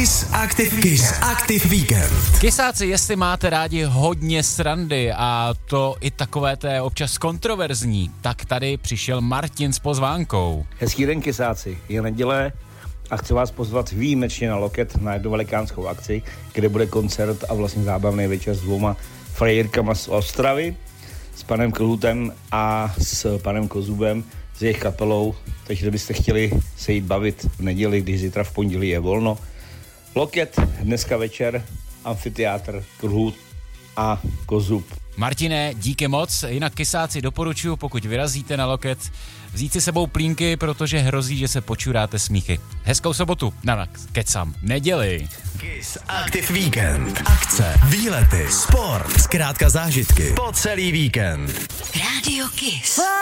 Kiss Active Weekend. Kysáci, jestli máte rádi hodně srandy a to i takové té občas kontroverzní, tak tady přišel Martin s pozvánkou. Hezký den, kysáci, je neděle a chci vás pozvat výjimečně na Loket na jednu velikánskou akci, kde bude koncert a vlastně zábavný večer s dvouma frajírkama z Ostravy, s panem Klhutem a s panem Kozubem, s jejich kapelou, takže kdybyste chtěli se jít bavit v neděli, když zítra v pondělí je volno. Loket dneska večer, amfiteátr, Klhut a Kozub. Martine, díky moc, jinak kysáci doporučuji, pokud vyrazíte na Loket, vzít si sebou plínky, protože hrozí, že se počuráte smíchy. Hezkou sobotu, kecam, neděli. Kiss Active Weekend. Akce, výlety, sport, zkrátka zážitky po celý víkend. Rádio Kiss.